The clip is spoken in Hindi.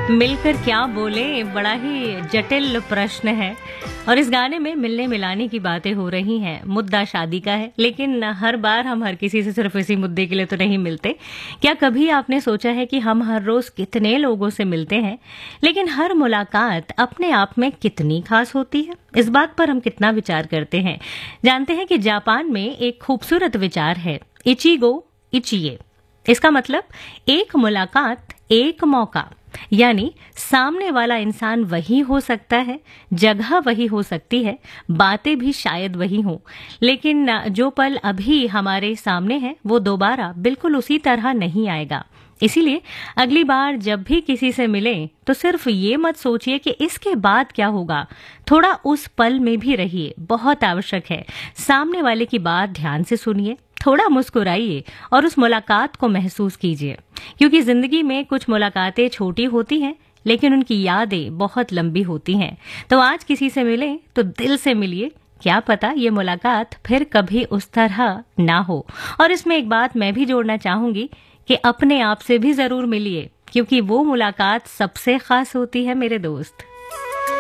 मिलकर क्या बोले, बड़ा ही जटिल प्रश्न है। और इस गाने में मिलने मिलाने की बातें हो रही हैं। मुद्दा शादी का है, लेकिन हर बार हम हर किसी से सिर्फ इसी मुद्दे के लिए तो नहीं मिलते। क्या कभी आपने सोचा है कि हम हर रोज कितने लोगों से मिलते हैं, लेकिन हर मुलाकात अपने आप में कितनी खास होती है? इस बात पर हम कितना विचार करते हैं। जानते हैं कि जापान में एक खूबसूरत विचार है, इचिगो इचिए। इसका मतलब एक मुलाकात एक मौका, यानी सामने वाला इंसान वही हो सकता है, जगह वही हो सकती है, बातें भी शायद वही हो, लेकिन जो पल अभी हमारे सामने है वो दोबारा बिल्कुल उसी तरह नहीं आएगा। इसीलिए अगली बार जब भी किसी से मिले तो सिर्फ ये मत सोचिए कि इसके बाद क्या होगा, थोड़ा उस पल में भी रहिए, बहुत आवश्यक है। सामने वाले की बात ध्यान से सुनिए, थोड़ा मुस्कुराइए और उस मुलाकात को महसूस कीजिए, क्योंकि जिंदगी में कुछ मुलाकातें छोटी होती हैं लेकिन उनकी यादें बहुत लंबी होती हैं। तो आज किसी से मिले तो दिल से मिलिए, क्या पता ये मुलाकात फिर कभी उस तरह ना हो। और इसमें एक बात मैं भी जोड़ना चाहूंगी कि अपने आप से भी जरूर मिलिए, क्योंकि वो मुलाकात सबसे खास होती है मेरे दोस्त।